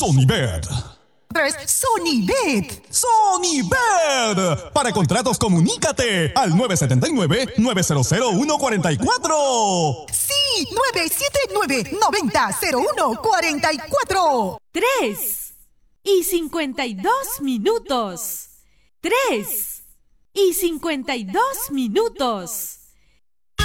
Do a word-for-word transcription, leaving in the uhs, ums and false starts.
Sonibet. tres Sonibet. Sonibet. Para contratos, comunícate al nueve siete nueve, nueve cero cero, uno cuatro cuatro. Sí, nueve siete nueve, nueve cero cero uno cuatro cuatro. Tres y cincuenta y dos minutos. Tres y cincuenta y dos minutos.